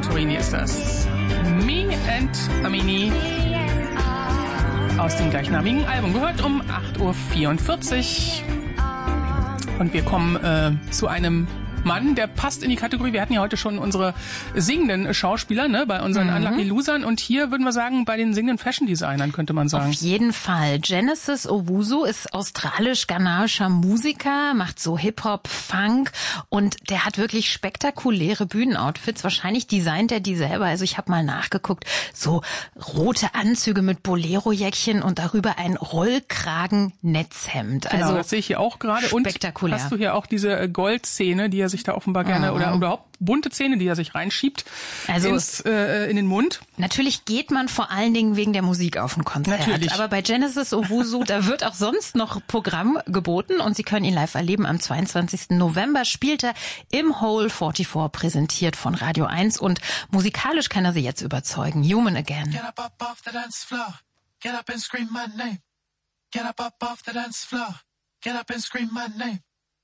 Torini ist das. Me and Amini aus dem gleichnamigen Album. Gehört um 8.44 Uhr. Und wir kommen zu einem Mann, der passt in die Kategorie. Wir hatten ja heute schon unsere singenden Schauspieler, ne, bei unseren Unlucky Losern. Und hier würden wir sagen, bei den singenden Fashion Designern könnte man sagen. Auf jeden Fall. Genesis Owusu ist australisch-ghanaischer Musiker, macht so Hip-Hop, Funk und der hat wirklich spektakuläre Bühnenoutfits. Wahrscheinlich designt er die selber. Also ich habe mal nachgeguckt. So rote Anzüge mit Bolero-Jäckchen und darüber ein Rollkragen-Netzhemd. Genau, Also das sehe ich hier auch gerade. spektakulär. Und hast du hier auch diese Goldzähne, die er sich da offenbar gerne, oder überhaupt bunte Zähne, die er sich reinschiebt also in den Mund. Natürlich geht man vor allen Dingen wegen der Musik auf ein Konzert. Natürlich. Aber bei Genesis Owusu, da wird auch sonst noch Programm geboten und Sie können ihn live erleben. Am 22. November spielt er im Hole 44, präsentiert von Radio 1 und musikalisch kann er Sie jetzt überzeugen. Human Again. Get up off the dance floor. Get up and scream my name. Get up off the dance floor. Get up and scream my name.